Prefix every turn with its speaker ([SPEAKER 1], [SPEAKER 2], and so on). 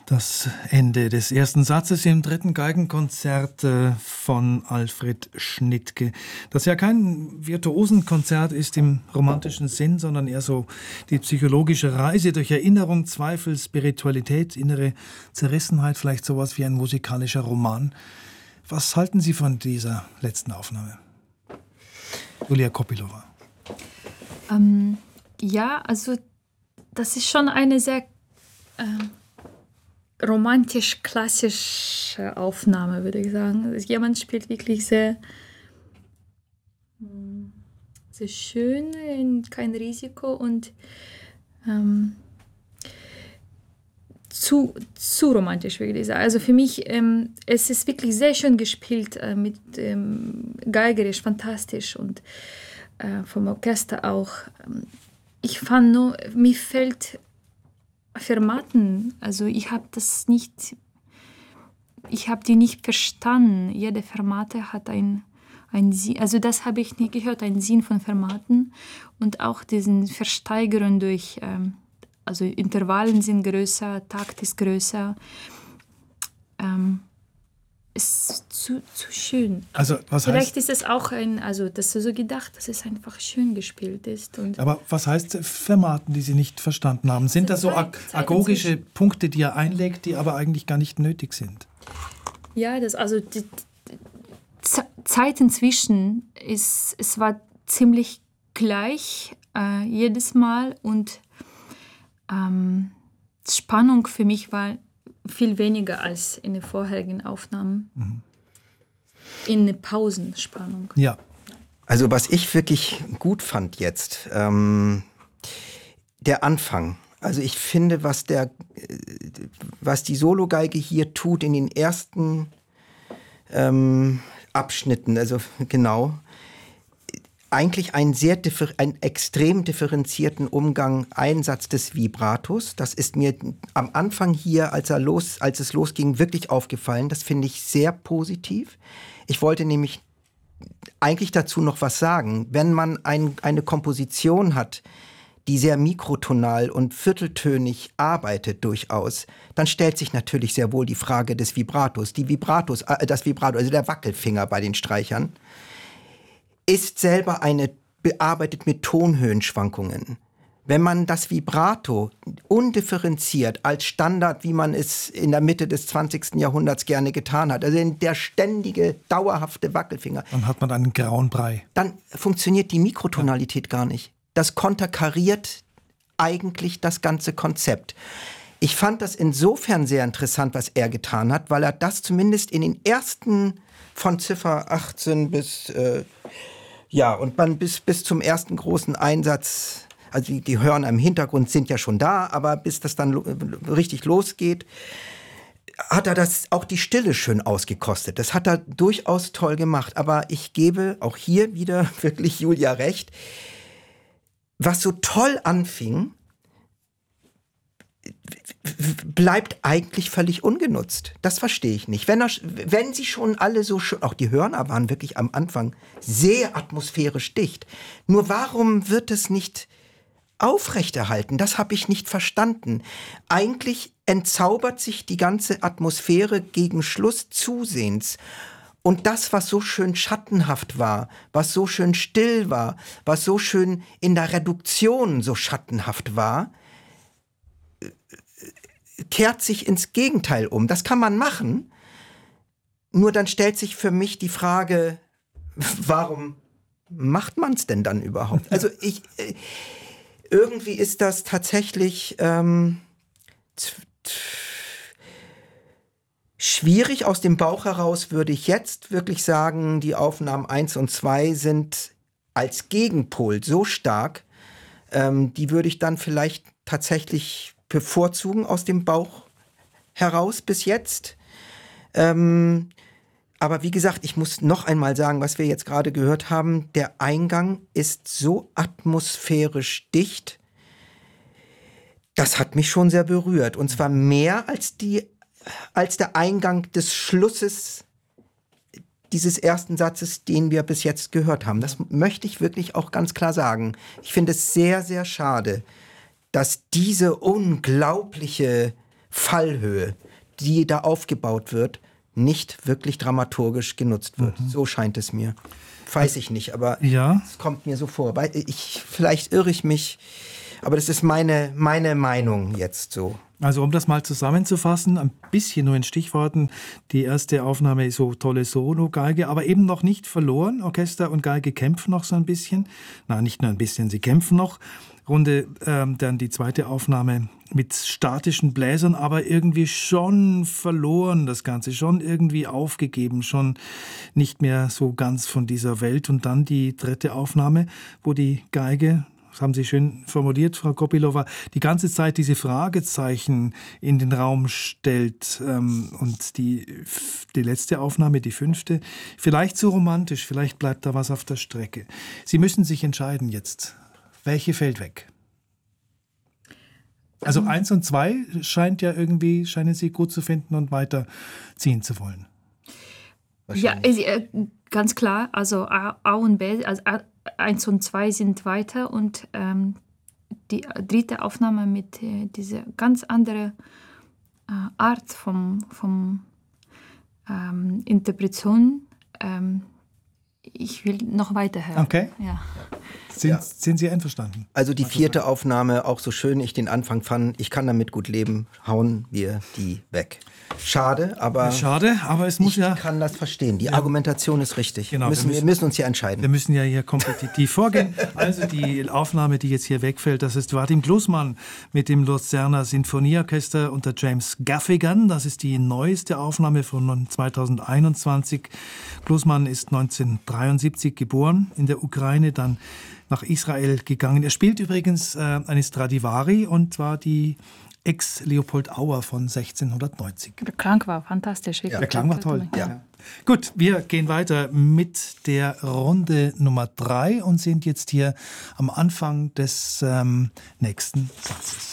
[SPEAKER 1] Das Ende des ersten Satzes im dritten Geigenkonzert von Alfred Schnittke, das ja kein Virtuosenkonzert ist im romantischen Sinn, sondern eher so die psychologische Reise durch Erinnerung, Zweifel, Spiritualität, innere Zerrissenheit, vielleicht sowas wie ein musikalischer Roman. Was halten Sie von dieser letzten Aufnahme? Julia Kopylova.
[SPEAKER 2] Ja, also das ist schon eine sehr romantisch-klassische Aufnahme, würde ich sagen. Jemand spielt wirklich sehr, sehr schön, kein Risiko und zu romantisch, würde ich sagen. Also für mich, es ist wirklich sehr schön gespielt, mit geigerisch, fantastisch und vom Orchester auch. Ich fand nur, mir fehlt Fermaten, also ich habe die nicht verstanden. Jede Fermate hat ein Sinn, also das habe ich nicht gehört, einen Sinn von Fermaten und auch diesen Versteigerung durch, also Intervallen sind größer, Takt ist größer. Ist zu schön.
[SPEAKER 1] Also, was
[SPEAKER 2] Vielleicht
[SPEAKER 1] heißt,
[SPEAKER 2] ist es auch das ist so gedacht, dass es einfach schön gespielt ist.
[SPEAKER 1] aber was heißt Fermaten, die Sie nicht verstanden haben? Sind das so agorische Punkte, die er einlegt, die aber eigentlich gar nicht nötig sind?
[SPEAKER 2] Ja, die Zeit inzwischen es war ziemlich gleich jedes Mal und Spannung für mich war viel weniger als in den vorherigen Aufnahmen. Mhm. In der Pausenspannung.
[SPEAKER 1] Ja.
[SPEAKER 3] Also was ich wirklich gut fand jetzt, der Anfang. Also ich finde, was die Sologeige hier tut in den ersten Abschnitten, also genau, eigentlich einen extrem differenzierten Einsatz des Vibratos. Das ist mir am Anfang hier, als es losging, wirklich aufgefallen. Das finde ich sehr positiv. Ich wollte nämlich eigentlich dazu noch was sagen. Wenn man eine Komposition hat, die sehr mikrotonal und vierteltönig arbeitet durchaus, dann stellt sich natürlich sehr wohl die Frage des Vibratos. Das Vibrato, also der Wackelfinger bei den Streichern, ist selber bearbeitet mit Tonhöhenschwankungen. Wenn man das Vibrato undifferenziert als Standard, wie man es in der Mitte des 20. Jahrhunderts gerne getan hat, also der ständige, dauerhafte Wackelfinger,
[SPEAKER 1] dann hat man einen grauen Brei.
[SPEAKER 3] Dann funktioniert die Mikrotonalität gar nicht. Das konterkariert eigentlich das ganze Konzept. Ich fand das insofern sehr interessant, was er getan hat, weil er das zumindest in den ersten von Ziffer 18 bis und dann bis zum ersten großen Einsatz, also die Hörner im Hintergrund sind ja schon da, aber bis das dann richtig losgeht, hat er auch die Stille schön ausgekostet. Das hat er durchaus toll gemacht. Aber ich gebe auch hier wieder wirklich Julia recht. Was so toll anfing, bleibt eigentlich völlig ungenutzt. Das verstehe ich nicht. Wenn sie schon alle so schön, auch die Hörner waren wirklich am Anfang sehr atmosphärisch dicht. Nur warum wird es nicht aufrechterhalten? Das habe ich nicht verstanden. Eigentlich entzaubert sich die ganze Atmosphäre gegen Schluss zusehends. Und das, was so schön schattenhaft war, was so schön still war, was so schön in der Reduktion so schattenhaft war, kehrt sich ins Gegenteil um. Das kann man machen. Nur dann stellt sich für mich die Frage, warum macht man es denn dann überhaupt? Also irgendwie ist das tatsächlich schwierig. Aus dem Bauch heraus würde ich jetzt wirklich sagen, die Aufnahmen 1 und 2 sind als Gegenpol so stark, die würde ich dann vielleicht tatsächlich bevorzugen aus dem Bauch heraus bis jetzt. Aber wie gesagt, ich muss noch einmal sagen, was wir jetzt gerade gehört haben, der Eingang ist so atmosphärisch dicht, das hat mich schon sehr berührt. Und zwar mehr als der Eingang des Schlusses dieses ersten Satzes, den wir bis jetzt gehört haben. Das möchte ich wirklich auch ganz klar sagen. Ich finde es sehr, sehr schade, dass diese unglaubliche Fallhöhe, die da aufgebaut wird, nicht wirklich dramaturgisch genutzt wird. So scheint es mir. Weiß ich nicht, aber es kommt mir so vor. Weil vielleicht irre ich mich, aber das ist meine Meinung jetzt so.
[SPEAKER 1] Also um das mal zusammenzufassen, ein bisschen nur in Stichworten, die erste Aufnahme ist so tolle Solo-Geige, aber eben noch nicht verloren. Orchester und Geige kämpfen noch so ein bisschen. Nein, nicht nur ein bisschen, sie kämpfen noch. Dann die zweite Aufnahme mit statischen Bläsern, aber irgendwie schon verloren, das Ganze, schon irgendwie aufgegeben, schon nicht mehr so ganz von dieser Welt. Und dann die dritte Aufnahme, wo die Geige, das haben Sie schön formuliert, Frau Kopilova, die ganze Zeit diese Fragezeichen in den Raum stellt. Und die letzte Aufnahme, die 5., vielleicht zu romantisch, vielleicht bleibt da was auf der Strecke. Sie müssen sich entscheiden jetzt. Welche fällt weg? Also 1 und 2 scheinen Sie gut zu finden und weiterziehen zu wollen.
[SPEAKER 2] Ja, ganz klar. Also A und B, also 1 und 2 sind weiter und die dritte Aufnahme mit dieser ganz anderen Art von Interpretation. Ich will noch weiter hören.
[SPEAKER 1] Okay.
[SPEAKER 2] Ja.
[SPEAKER 1] Sind Sie einverstanden?
[SPEAKER 3] Also die 4. Aufnahme, auch so schön ich den Anfang fand, ich kann damit gut leben, hauen wir die weg. Schade, aber
[SPEAKER 1] es muss
[SPEAKER 3] ich kann das verstehen. Die Argumentation ist richtig.
[SPEAKER 1] Genau,
[SPEAKER 3] wir müssen uns hier entscheiden.
[SPEAKER 1] Wir müssen ja hier kompetitiv vorgehen. Also die Aufnahme, die jetzt hier wegfällt, das ist Vadim Glusman mit dem Luzerner Sinfonieorchester unter James Gaffigan. Das ist die neueste Aufnahme von 2021. Glusman ist 1973 geboren in der Ukraine, dann nach Israel gegangen. Er spielt übrigens eine Stradivari und zwar die Ex-Leopold Auer von 1690.
[SPEAKER 2] Der Klang war fantastisch.
[SPEAKER 1] Ja, der Klang war toll.
[SPEAKER 3] Ja.
[SPEAKER 1] Gut, wir gehen weiter mit der Runde Nummer 3 und sind jetzt hier am Anfang des nächsten Satzes.